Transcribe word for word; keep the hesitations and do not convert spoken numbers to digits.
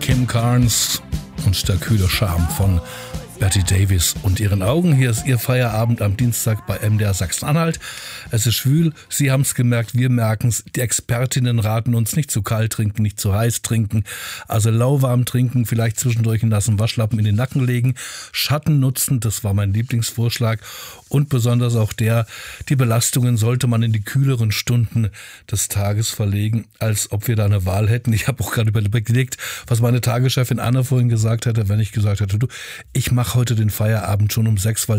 Kim Carnes und der kühle Charme von Betty Davis und ihren Augen. Hier ist Ihr Feierabend am Dienstag bei M D R Sachsen-Anhalt. Es ist schwül, Sie haben es gemerkt, wir merken es. Die Expertinnen raten uns, nicht zu kalt trinken, nicht zu heiß trinken. Also lauwarm trinken, vielleicht zwischendurch einen nassen Waschlappen in den Nacken legen. Schatten nutzen, das war mein Lieblingsvorschlag. Und besonders auch der, die Belastungen sollte man in die kühleren Stunden des Tages verlegen, als ob wir da eine Wahl hätten. Ich habe auch gerade überlegt, was meine Tageschefin Anne vorhin gesagt hätte, wenn ich gesagt hätte, du, ich mache heute den Feierabend schon um sechs, weil